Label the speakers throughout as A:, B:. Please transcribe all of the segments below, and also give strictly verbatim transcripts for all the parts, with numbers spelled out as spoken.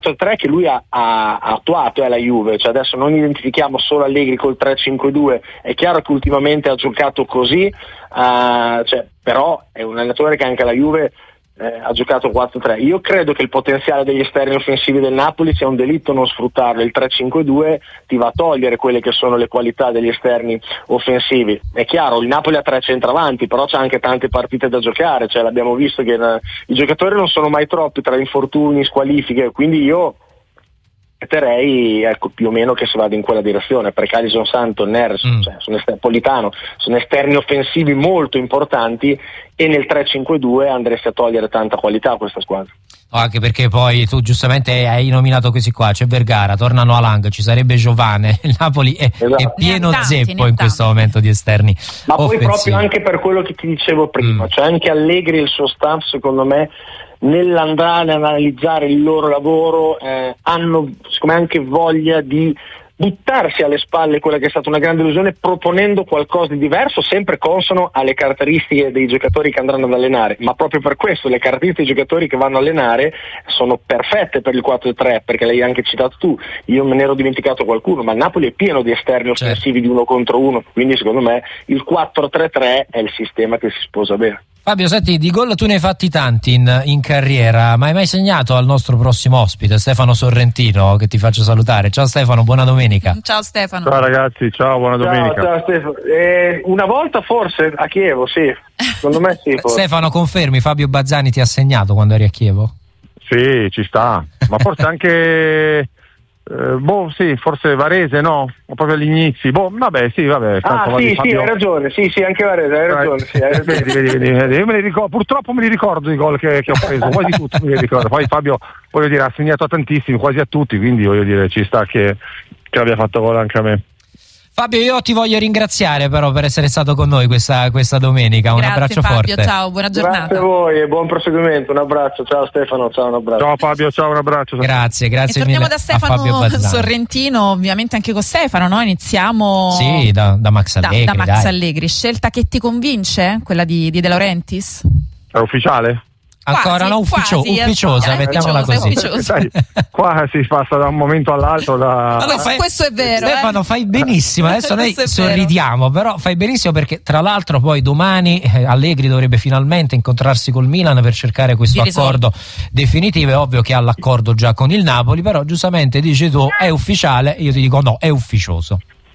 A: tre che lui ha, ha, ha attuato è la Juve, cioè adesso non identifichiamo solo Allegri col tre cinque due, è chiaro che ultimamente ha giocato così, uh, cioè, però è un allenatore che anche la Juve eh, ha giocato quattro tre. Io credo che il potenziale degli esterni offensivi del Napoli sia un delitto non sfruttarlo. Il tre cinque due ti va a togliere quelle che sono le qualità degli esterni offensivi. È chiaro, il Napoli ha tre centravanti, però c'ha anche tante partite da giocare, cioè l'abbiamo visto che eh, i giocatori non sono mai troppi tra infortuni, squalifiche, quindi io metterei, ecco, più o meno che si vada in quella direzione, perché Alisson, Santo, Neres, mm. cioè, sono esterni, Politano, sono esterni offensivi molto importanti, e nel tre cinque due andresti a togliere tanta qualità a questa squadra.
B: Anche perché poi tu giustamente hai nominato questi qua, c'è Vergara, tornano Alang, ci sarebbe Giovane, il Napoli è, esatto. è pieno tanti, zeppo in questo momento di esterni
A: ma
B: offensivi.
A: Poi proprio anche per quello che ti dicevo prima, mm. cioè anche Allegri e il suo staff, secondo me, nell'andare ad analizzare il loro lavoro eh, hanno secondo me anche voglia di buttarsi alle spalle quella che è stata una grande illusione, proponendo qualcosa di diverso, sempre consono alle caratteristiche dei giocatori che andranno ad allenare, ma proprio per questo le caratteristiche dei giocatori che vanno a allenare sono perfette per il quattro tre, perché l'hai anche citato tu, io me ne ero dimenticato qualcuno, ma il Napoli è pieno di esterni offensivi, certo, di uno contro uno, quindi secondo me il quattro tre tre è il sistema che si sposa bene.
B: Fabio, senti, di gol tu ne hai fatti tanti in, in carriera, ma hai mai segnato al nostro prossimo ospite, Stefano Sorrentino, che ti faccio salutare? Ciao Stefano, buona domenica.
C: Ciao Stefano.
D: Ciao ragazzi, ciao, buona
A: ciao,
D: domenica.
A: Ciao Stefano. Eh, una volta forse a Chievo, sì, secondo me sì. Forse.
B: Stefano, confermi, Fabio Bazzani ti ha segnato quando eri a Chievo?
D: Sì, ci sta, ma forse anche... Eh, boh, sì, forse Varese, no? O proprio agli inizi. Boh, vabbè, sì, vabbè.
A: Ah, sì, sì, hai ragione. Sì, sì, anche Varese, hai ragione. Sì, hai ragione.
D: Vedi, vedi, vedi, vedi. Io me li ricordo, purtroppo me li ricordo i gol che, che ho preso, quasi tutti me li ricordo. Poi Fabio, voglio dire, ha segnato a tantissimi, quasi a tutti, quindi voglio dire, ci sta che, che abbia fatto gol anche a me.
B: Fabio, io ti voglio ringraziare però per essere stato con noi questa, questa domenica.
C: Grazie,
B: un abbraccio
C: Fabio,
B: forte.
C: Ciao, buona giornata.
A: Grazie a voi e buon proseguimento. Un abbraccio, ciao Stefano, ciao, un abbraccio.
D: Ciao Fabio, ciao, un abbraccio.
B: Grazie, grazie
C: e
B: mille.
C: Torniamo da Stefano Sorrentino, ovviamente anche con Stefano, no? Iniziamo
B: sì, da, da Max Allegri.
C: Da, da Max
B: dai.
C: Allegri. Scelta che ti convince? Quella di, di De Laurentiis?
D: È ufficiale?
B: Ancora
C: quasi,
B: no, ufficio,
C: quasi,
B: ufficiosa,
C: eh,
B: mettiamola così.
D: Dai, qua si passa da un momento all'altro da...
C: Allora, fai... questo è vero,
B: Stefano,
C: eh?
B: fai benissimo. Adesso noi sorridiamo, però fai benissimo, perché tra l'altro poi domani eh, Allegri dovrebbe finalmente incontrarsi col Milan per cercare questo accordo definitivo. È ovvio che ha l'accordo già con il Napoli, però giustamente dici tu è ufficiale, io ti dico no, è ufficioso.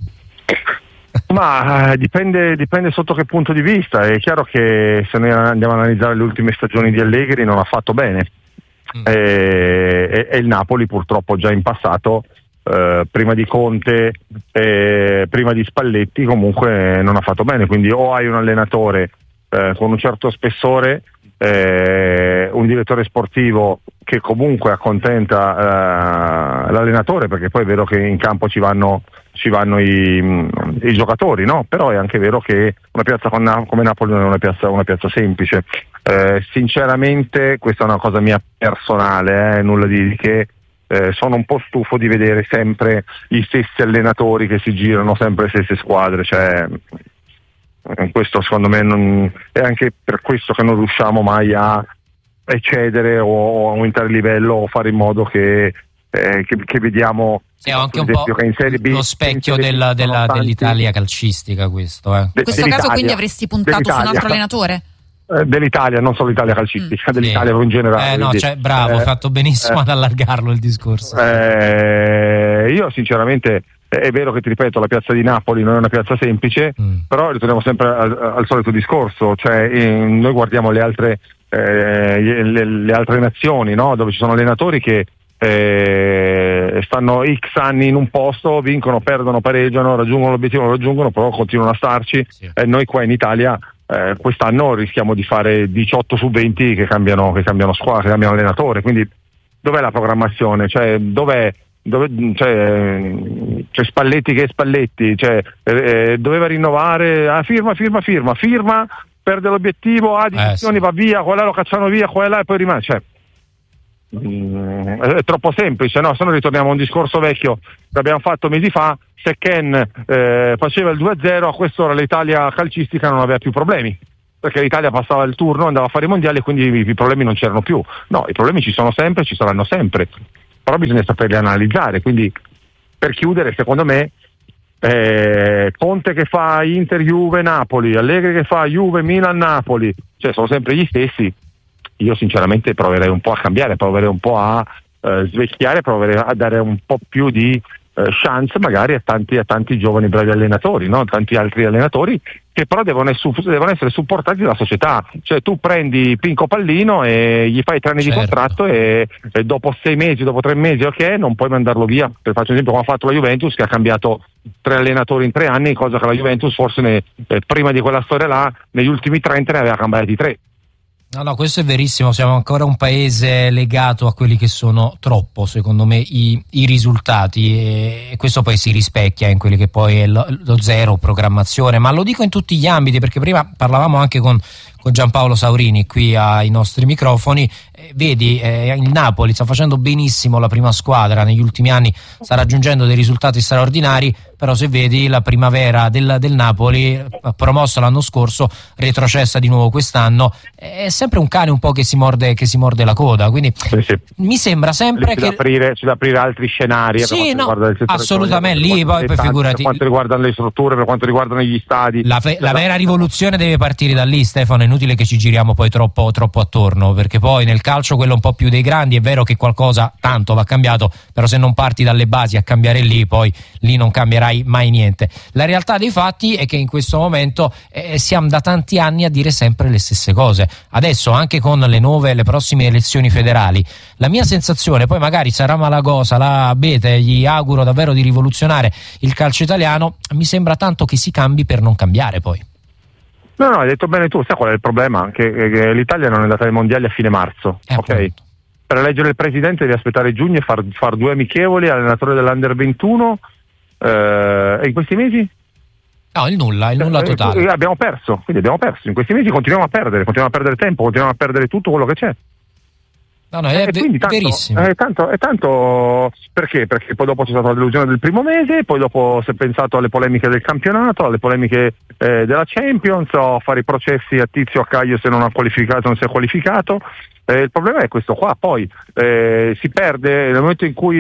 D: Ma eh, dipende, dipende sotto che punto di vista. È chiaro che se noi andiamo a analizzare le ultime stagioni di Allegri non ha fatto bene mm. e, e, e il Napoli purtroppo già in passato eh, prima di Conte e prima di Spalletti comunque non ha fatto bene, quindi o hai un allenatore eh, con un certo spessore, eh, un direttore sportivo che comunque accontenta eh, l'allenatore, perché poi è vero che in campo ci vanno ci vanno i, i giocatori, no? Però è anche vero che una piazza come Napoli non è una piazza, una piazza semplice. Eh, sinceramente questa è una cosa mia personale, eh, nulla di, di che eh, sono un po' stufo di vedere sempre gli stessi allenatori che si girano, sempre le stesse squadre, cioè questo secondo me non, è anche per questo che non riusciamo mai a eccedere o a aumentare il livello o fare in modo che, eh, che, che vediamo.
B: È anche un po'
D: in Serie B,
B: lo specchio della, della, dell'Italia calcistica questo. Eh.
C: In questo caso quindi avresti puntato su un altro allenatore?
D: Eh, dell'Italia, non solo l'Italia calcistica, mm. dell'Italia sì. in generale.
B: Eh, no, cioè, bravo, hai eh, fatto benissimo eh, ad allargarlo il discorso.
D: Eh, io sinceramente è vero che ti ripeto, la piazza di Napoli non è una piazza semplice, mm. però ritorniamo sempre al, al solito discorso, cioè in, noi guardiamo le altre, eh, le, le altre nazioni, no? Dove ci sono allenatori che Eh, stanno X anni in un posto, vincono, perdono, pareggiano, raggiungono l'obiettivo, lo raggiungono, però continuano a starci. Sì. E noi qua in Italia eh, quest'anno rischiamo di fare diciotto su venti che cambiano, che cambiano squadra, che cambiano allenatore. Quindi dov'è la programmazione? Cioè, dov'è, dove, cioè, c'è Spalletti che è Spalletti, cioè, eh, doveva rinnovare, ah, firma, firma, firma, firma, perde l'obiettivo, ah, dimissioni, eh, sì. va via, qua là lo cacciano via, qua là e poi rimane. Cioè, è troppo semplice, no? Se noi ritorniamo a un discorso vecchio che abbiamo fatto mesi fa, se Ken eh, faceva il due a zero, a quest'ora l'Italia calcistica non aveva più problemi, perché l'Italia passava il turno, andava a fare i mondiali e quindi i, i problemi non c'erano più. No, i problemi ci sono sempre, ci saranno sempre. però bisogna saperli analizzare. Quindi, per chiudere, secondo me, eh, Conte che fa Inter, Juve, Napoli, Allegri che fa Juve, Milan, Napoli, cioè sono sempre gli stessi. Io sinceramente proverei un po' a cambiare, proverei un po' a eh, svecchiare, proverei a dare un po' più di eh, chance magari a tanti, a tanti giovani bravi allenatori, no? Tanti altri allenatori che però devono, essu- devono essere supportati dalla società. Cioè tu prendi Pinco Pallino e gli fai tre anni certo. di contratto e, e dopo sei mesi, dopo tre mesi, ok, non puoi mandarlo via. Per faccio un esempio, come ha fatto la Juventus, che ha cambiato tre allenatori in tre anni, cosa che la Juventus forse ne, eh, prima di quella storia là, negli ultimi trenta ne aveva cambiati tre.
B: No, no, questo è verissimo, siamo ancora un paese legato a quelli che sono troppo, secondo me, i, i risultati, e questo poi si rispecchia in quelli che poi è lo, lo zero programmazione, ma lo dico in tutti gli ambiti, perché prima parlavamo anche con, con Giampaolo Saurini qui ai nostri microfoni. Eh, vedi, eh, il Napoli sta facendo benissimo la prima squadra, negli ultimi anni sta raggiungendo dei risultati straordinari, però se vedi la primavera del, del Napoli, promossa l'anno scorso, retrocessa di nuovo quest'anno, è sempre un cane un po' che si morde, che si morde la coda, quindi sì, sì. mi sembra sempre
D: c'è
B: che
D: da aprire, c'è da aprire altri scenari
B: sì, no, assolutamente, lì poi, poi figurati,
D: per quanto riguarda le strutture, per quanto riguardano gli stadi,
B: la, fe- la vera rivoluzione deve partire da lì, Stefano. È inutile che ci giriamo poi troppo, troppo attorno, perché poi nel calcio, quello un po' più dei grandi, è vero che qualcosa tanto va cambiato, però se non parti dalle basi a cambiare lì, poi lì non cambierai mai niente. La realtà dei fatti è che in questo momento eh, siamo da tanti anni a dire sempre le stesse cose. Adesso anche con le nuove, le prossime elezioni federali, la mia sensazione, poi magari sarà Malagosa, la Abete, gli auguro davvero di rivoluzionare il calcio italiano, mi sembra tanto che si cambi per non cambiare poi.
D: No, no, hai detto bene tu, sai qual è il problema? Che, che l'Italia non è andata ai mondiali a fine marzo, eh, ok? Appunto. Per eleggere il presidente devi aspettare giugno e far, far due amichevoli, allenatore dell'Under ventuno, eh, e in questi mesi?
B: No, il nulla, il nulla totale.
D: Eh, abbiamo perso, quindi abbiamo perso. In questi mesi continuiamo a perdere, continuiamo a perdere tempo, continuiamo a perdere tutto quello che c'è.
B: No, no, è,
D: e quindi tanto,
B: verissimo.
D: È tanto, è tanto perché? Perché poi dopo c'è stata la delusione del primo mese, poi dopo si è pensato alle polemiche del campionato, alle polemiche eh, della Champions, o a fare i processi a Tizio, a Caio se non ha qualificato, non si è qualificato. Eh, il problema è questo qua, poi eh, si perde nel momento in cui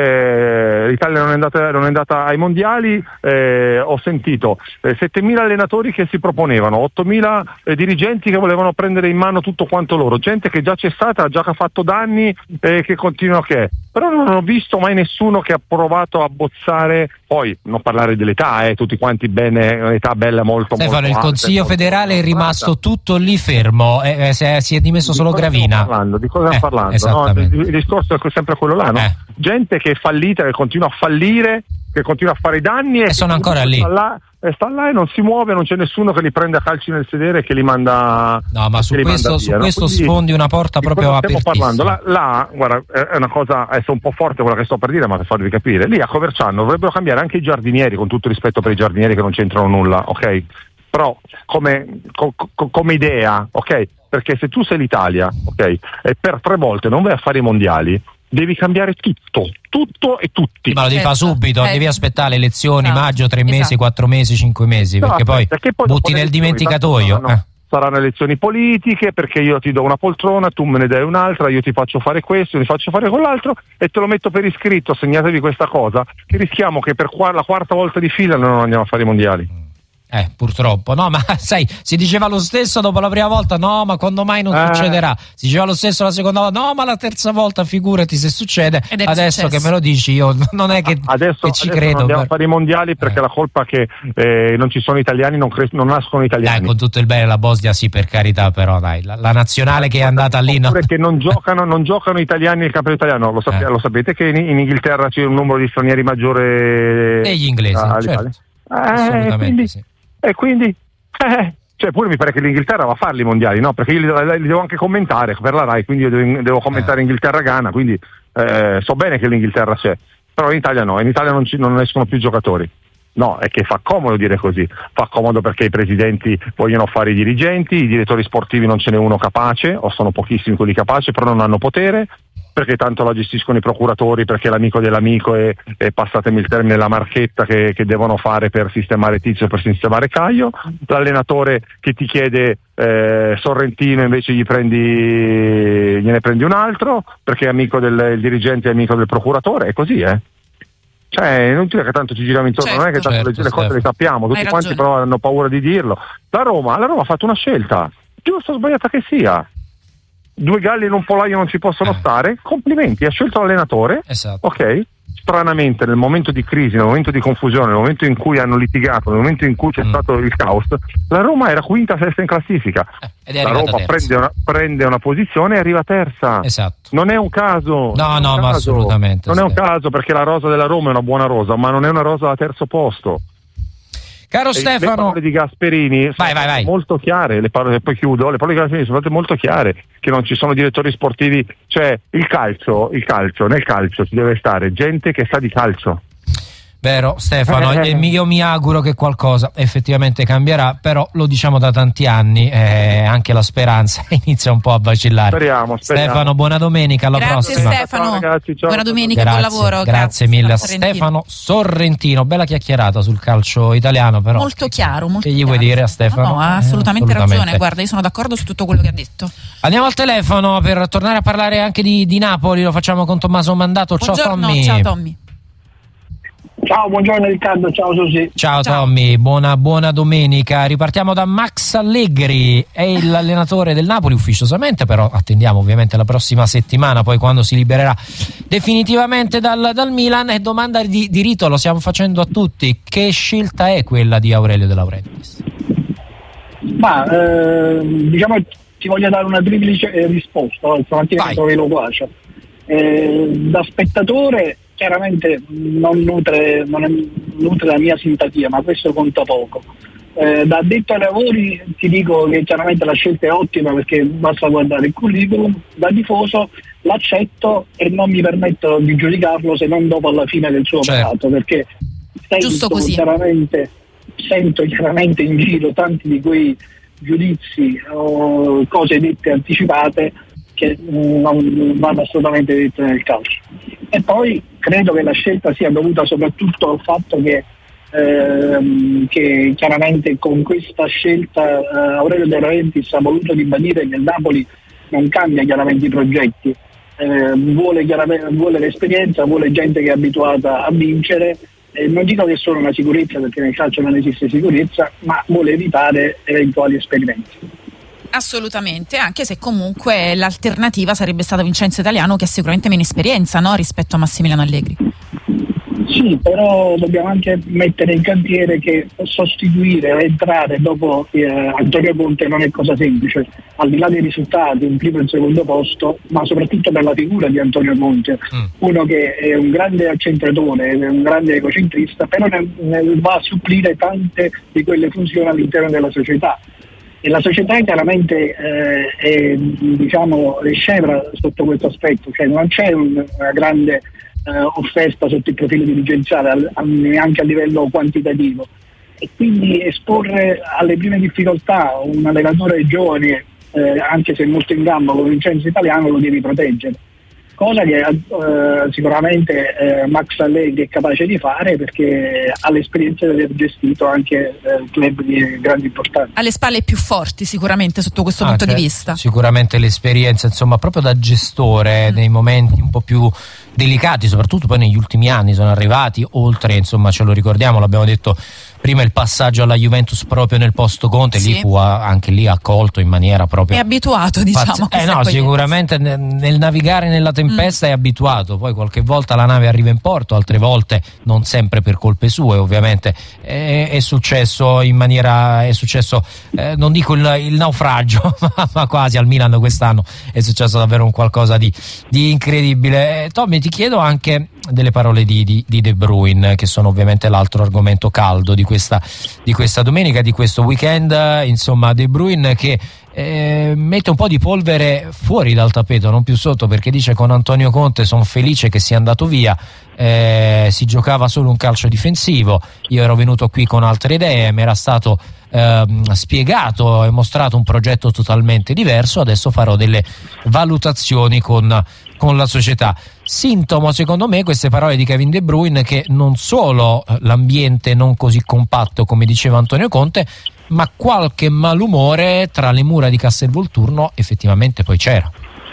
D: eh, l'Italia non è andata, non è andata ai mondiali. Eh, ho sentito eh, settemila allenatori che si proponevano, ottomila eh, dirigenti che volevano prendere in mano tutto quanto loro, gente che già c'è stata, già che ha fatto danni e eh, che continua che è. Però non ho visto mai nessuno che ha provato a bozzare, poi non parlare dell'età, eh, tutti quanti bene, un'età bella molto
B: Stefano,
D: molto
B: il Consiglio
D: alta,
B: federale è rimasto tutto lì fermo, eh, eh, si è dimesso solo Gravina.
D: Parlando, di cosa
B: eh,
D: stiamo parlando? No? Il, il discorso è sempre quello là, no?
B: Eh.
D: Gente che è fallita, che continua a fallire, che continua a fare i danni e,
B: e sono ancora lì.
D: Sta là, e sta là e non si muove, non c'è nessuno che li prende a calci nel sedere e che li manda.
B: No, ma su questo, via, su
D: no?
B: questo
D: Quindi,
B: sfondi una porta proprio
D: apertissima. Stiamo parlando. Là, là, guarda, è una cosa, è un po' forte quella che sto per dire, ma per farvi capire. Lì a Coverciano dovrebbero cambiare anche i giardinieri, con tutto rispetto per i giardinieri che non c'entrano nulla, ok? Però come, co, co, come idea, ok? Perché se tu sei l'Italia, ok, e per tre volte non vai a fare i mondiali, devi cambiare tutto, tutto e tutti.
B: Ma lo devi fare subito, eh. devi aspettare le elezioni, esatto. maggio, tre mesi, esatto. quattro mesi, cinque mesi, no, perché poi, perché poi butti nel dimenticatoio.
D: No, no. Eh. Saranno elezioni politiche, perché io ti do una poltrona, tu me ne dai un'altra, io ti faccio fare questo, io ti faccio fare quell'altro e te lo metto per iscritto, segnatevi questa cosa, che rischiamo che per qua, la quarta volta di fila non andiamo a fare i mondiali.
B: Eh, purtroppo, no, ma sai, si diceva lo stesso dopo la prima volta, no, ma quando mai non eh. succederà? Si diceva lo stesso la seconda volta, no, ma la terza volta figurati se succede. Adesso successo. Che me lo dici io, non è che,
D: adesso,
B: che ci
D: adesso
B: credo.
D: Non andiamo
B: per...
D: a fare i mondiali perché eh. la colpa è che eh, non ci sono italiani, non, cres- non nascono italiani.
B: Dai, con tutto il bene la Bosnia sì, per carità, però dai, la, la nazionale che è andata lì, no?
D: Oppure che non giocano, non giocano italiani nel campionato italiano, lo, sape- eh. lo sapete che in, in Inghilterra c'è un numero di stranieri maggiore
B: degli inglesi,
D: ah,
B: certo.
D: eh,
B: assolutamente
D: quindi,
B: sì.
D: E quindi Eh, cioè pure mi pare che l'Inghilterra va a farli i mondiali, no? Perché io li, li devo anche commentare per la Rai, quindi io devo, devo commentare eh. Inghilterra-Ghana, quindi eh, so bene che l'Inghilterra c'è, però in Italia no, in Italia non, ci, non escono più giocatori. No, è che fa comodo dire così, fa comodo perché i presidenti vogliono fare i dirigenti, i direttori sportivi non ce n'è uno capace, o sono pochissimi quelli capaci, però non hanno potere, perché tanto la gestiscono i procuratori, perché l'amico dell'amico e, e passatemi il termine, la marchetta che, che devono fare per sistemare Tizio, per sistemare Caio, l'allenatore che ti chiede eh, Sorrentino invece gli prendi gliene prendi un altro perché è amico del il dirigente è amico del procuratore, è così, eh. Cioè, non dire che tanto ci giriamo intorno, certo, non è che tanto certo, le, le cose le sappiamo, tutti quanti però hanno paura di dirlo. La Roma, la Roma ha fatto una scelta, giusta o sbagliata che sia. Due galli in un polaio non ci possono eh. stare, complimenti, ha scelto l'allenatore,
B: esatto.
D: Ok, stranamente nel momento di crisi, nel momento di confusione, nel momento in cui hanno litigato, nel momento in cui c'è mm. stato il caos, la Roma era quinta, sesta in classifica,
B: eh, ed è
D: la Roma prende una, prende una posizione e arriva terza,
B: esatto.
D: Non è un caso,
B: no no ma
D: caso.
B: assolutamente
D: non è un caso, perché la rosa della Roma è una buona rosa, ma non è una rosa da terzo posto.
B: Caro
D: e
B: Stefano,
D: le parole di Gasperini sono
B: vai, vai, vai.
D: molto chiare, le parole, poi chiudo, le parole di Gasperini sono state molto chiare, che non ci sono direttori sportivi, cioè il calcio, il calcio, nel calcio ci deve stare gente che sa di calcio.
B: Vero Stefano, eh, eh. io mi auguro che qualcosa effettivamente cambierà, però lo diciamo da tanti anni, eh, anche la speranza inizia un po' a vacillare.
D: Speriamo, speriamo.
B: Stefano, buona domenica, alla
C: grazie
B: prossima.
C: Stefano,
D: ciao, ragazzi, ciao.
C: Buona domenica,
B: grazie,
C: buon lavoro.
B: Grazie, grazie mille a Stefano Sorrentino, bella chiacchierata sul calcio italiano, però
C: molto chiaro, molto
B: che gli
C: chiaro.
B: vuoi dire a Stefano?
C: No, no, ha assolutamente, eh, assolutamente ragione, guarda, io sono d'accordo su tutto quello che ha detto.
B: Andiamo al telefono per tornare a parlare anche di, di Napoli, lo facciamo con Tommaso Mandato. Ciao
C: Buongiorno,
B: Tommy.
C: ciao Tommy.
E: Ciao, buongiorno Riccardo, ciao Susi.
B: Ciao, ciao Tommy, buona, buona domenica. Ripartiamo da Max Allegri, è l'allenatore del Napoli ufficiosamente, però attendiamo ovviamente la prossima settimana, poi quando si libererà definitivamente dal, dal Milan. E domanda di, di rito, lo stiamo facendo a tutti: che scelta è quella di Aurelio De Laurentiis?
E: Ma eh, diciamo ti voglio dare una triplice risposta, no? Stamattina mi trovo loquace. Eh, da spettatore chiaramente non nutre, non nutre la mia simpatia, ma questo conta poco. Eh, da addetto ai lavori ti dico che chiaramente la scelta è ottima, perché basta guardare il curriculum. Da tifoso l'accetto e non mi permetto di giudicarlo se non dopo alla fine del suo
B: certo.
E: operato, perché sento chiaramente, sento chiaramente in giro tanti di quei giudizi o cose dette anticipate che non vanno assolutamente dette nel calcio. E poi credo che la scelta sia dovuta soprattutto al fatto che, ehm, che chiaramente con questa scelta eh, Aurelio De Laurentiis ha voluto ribadire che il Napoli non cambia chiaramente i progetti, eh, vuole, chiaramente, vuole l'esperienza, vuole gente che è abituata a vincere. Eh, non dico che è solo una sicurezza, perché nel calcio non esiste sicurezza, ma vuole evitare eventuali esperimenti.
C: Assolutamente, anche se comunque l'alternativa sarebbe stata Vincenzo Italiano, che ha sicuramente meno esperienza, no, rispetto a Massimiliano Allegri.
E: Sì, però dobbiamo anche mettere in cantiere che sostituire, entrare dopo eh, Antonio Conte non è cosa semplice, al di là dei risultati, un primo e un secondo posto, ma soprattutto per la figura di Antonio Conte, mm. uno che è un grande accentratore, è un grande egocentrista, però ne, ne va a supplire tante di quelle funzioni all'interno della società. E la società chiaramente eh, è, diciamo, è scevra sotto questo aspetto, cioè non c'è un, una grande eh, offerta sotto il profilo dirigenziale, al, a, neanche a livello quantitativo, e quindi esporre alle prime difficoltà un allenatore giovane, eh, anche se molto in gamba come Vincenzo Italiano, lo devi proteggere. Cosa che eh, sicuramente eh, Max Allegri è capace di fare, perché ha l'esperienza di aver gestito anche eh, club di grande importanza.
C: Ha le spalle più forti sicuramente sotto questo ah, punto
B: cioè,
C: di vista.
B: Sicuramente l'esperienza, insomma, proprio da gestore mm. nei momenti un po' più delicati, soprattutto poi negli ultimi anni sono arrivati, oltre, insomma, ce lo ricordiamo, l'abbiamo detto prima, il passaggio alla Juventus proprio nel posto Conte, sì. lì fu anche lì accolto in maniera proprio...
C: È abituato, diciamo.
B: Eh no, sicuramente nel, nel navigare nella tempesta mm. è abituato, poi qualche volta la nave arriva in porto, altre volte non sempre per colpe sue, ovviamente. È, è successo in maniera, è successo, eh, non dico il, il naufragio, ma, ma quasi al Milan quest'anno è successo davvero un qualcosa di, di incredibile. Eh, Tommy, ti chiedo anche delle parole di, di, di De Bruyne, che sono ovviamente l'altro argomento caldo di questa, di questa domenica, di questo weekend. Insomma, De Bruyne che eh, mette un po' di polvere fuori dal tappeto, non più sotto, perché dice: con Antonio Conte sono felice che sia andato via, eh, si giocava solo un calcio difensivo, io ero venuto qui con altre idee, mi era stato eh, spiegato e mostrato un progetto totalmente diverso, adesso farò delle valutazioni con, con la società. Sintomo, secondo me, queste parole di Kevin De Bruyne, che non solo l'ambiente non così compatto come diceva Antonio Conte, ma qualche malumore tra le mura di Castelvolturno effettivamente poi c'era.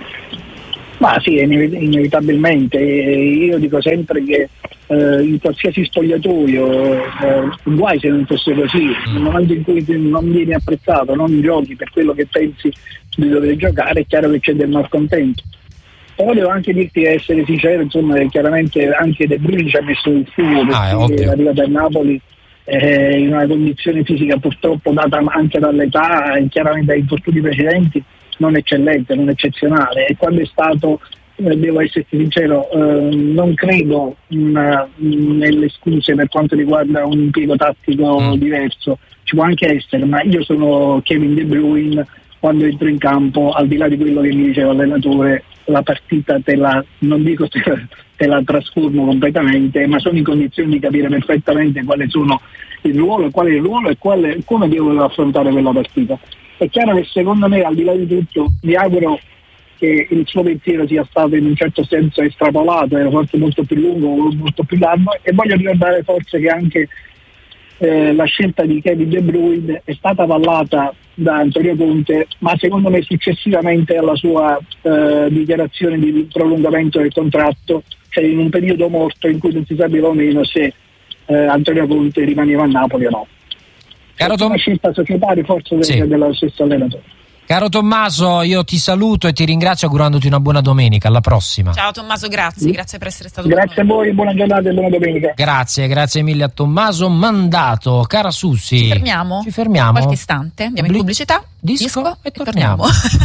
E: Ma sì, inevitabilmente. Io dico sempre che eh, in qualsiasi spogliatoio, eh, guai se non fosse così, nel momento in cui non vieni apprezzato, non giochi per quello che pensi di dover giocare, è chiaro che c'è del malcontento. Però devo anche dirti, essere sincero, insomma, che chiaramente anche De Bruyne ci ha messo il suo, perché ah, è, è arrivato a Napoli eh, in una condizione fisica purtroppo data anche dall'età e chiaramente dai infortuni precedenti non eccellente, non eccezionale, e quando è stato, eh, devo esserti sincero, eh, non credo mh, nelle scuse per quanto riguarda un impiego tattico mm. diverso, ci può anche essere, ma io sono Kevin De Bruyne, quando entro in campo, al di là di quello che mi diceva l'allenatore, la partita te la, non dico te la, te la trasformo completamente, ma sono in condizione di capire perfettamente quale sono il ruolo, qual è il ruolo e quale, come devo affrontare quella partita. È chiaro che secondo me, al di là di tutto, mi auguro che il suo pensiero sia stato in un certo senso estrapolato, era forse molto più lungo, molto più largo, e voglio ricordare forse che anche eh, la scelta di Kevin De Bruyne è stata avallata da Antonio Conte, ma secondo me successivamente alla sua eh, dichiarazione di prolungamento del contratto, cioè in un periodo morto in cui non si sapeva o meno se eh, Antonio Conte rimaneva a Napoli o no.
B: Caro Tom...
E: una scelta societaria forse sì. dello stesso allenatore.
B: Caro Tommaso, io ti saluto e ti ringrazio augurandoti una buona domenica. Alla prossima.
C: Ciao Tommaso, grazie, mm. grazie per essere stato
E: grazie con noi. Grazie a voi, buona giornata e buona domenica.
B: Grazie, grazie mille a Tommaso Mandato. Cara Susi,
C: ci fermiamo?
B: Ci fermiamo
C: qualche istante, andiamo Bli- in pubblicità,
B: disco, disco e, e torniamo.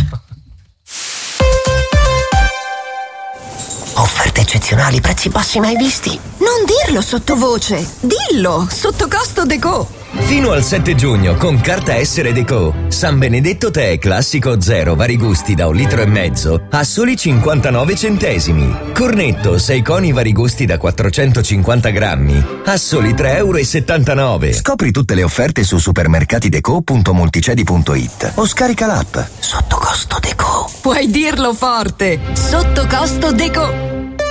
F: Offerte eccezionali, prezzi bassi mai visti.
G: Non dirlo sottovoce, dillo, sotto costo Deco.
H: Fino al sette giugno con carta Essere Deco, San Benedetto Tè classico zero vari gusti da un litro e mezzo a soli cinquantanove centesimi. Cornetto sei coni vari gusti da quattrocentocinquanta grammi a soli tre e settantanove euro.
F: Scopri tutte le offerte su supermercatideco punto multicedi punto it o scarica l'app. Sotto costo Deco.
G: Puoi dirlo forte, sotto costo Deco.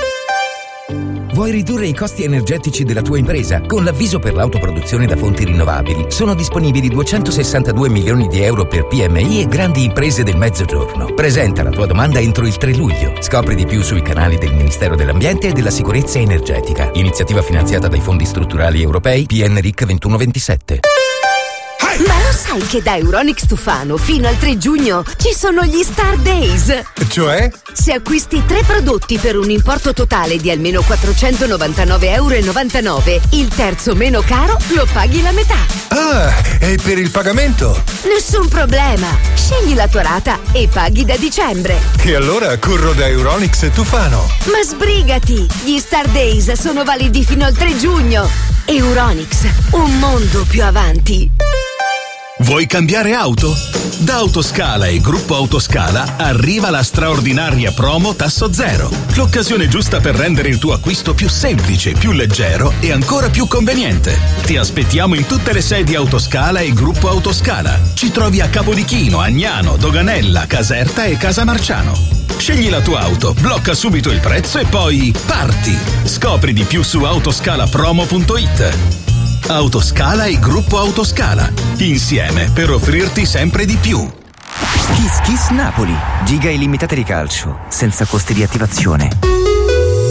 I: Vuoi ridurre i costi energetici della tua impresa? Con l'avviso per l'autoproduzione da fonti rinnovabili sono disponibili duecentosessantadue milioni di euro per P M I e grandi imprese del Mezzogiorno. Presenta la tua domanda entro il tre luglio. Scopri di più sui canali del Ministero dell'Ambiente e della Sicurezza Energetica. Iniziativa finanziata dai fondi strutturali europei P N R I C ventuno ventisette.
J: Ma lo sai che da Euronics Tufano fino al tre giugno ci sono gli Star Days?
K: Cioè?
J: Se acquisti tre prodotti per un importo totale di almeno quattrocentonovantanove e novantanove euro, il terzo meno caro lo paghi la metà.
K: Ah, e per il pagamento?
J: Nessun problema. Scegli la tua rata e paghi da dicembre.
K: E allora corro da Euronics Tufano.
J: Ma sbrigati! Gli Star Days sono validi fino al tre giugno. Euronics, un mondo più avanti.
L: Vuoi cambiare auto? Da Autoscala e Gruppo Autoscala arriva la straordinaria promo Tasso Zero. L'occasione giusta per rendere il tuo acquisto più semplice, più leggero e ancora più conveniente. Ti aspettiamo in tutte le sedi Autoscala e Gruppo Autoscala. Ci trovi a Capodichino, Agnano, Doganella, Caserta e Casamarciano. Scegli la tua auto, blocca subito il prezzo e poi parti! Scopri di più su autoscalapromo punto it. Autoscala e Gruppo Autoscala, insieme per offrirti sempre di più.
M: Kiss Kiss Napoli, giga illimitate di calcio, senza costi di attivazione.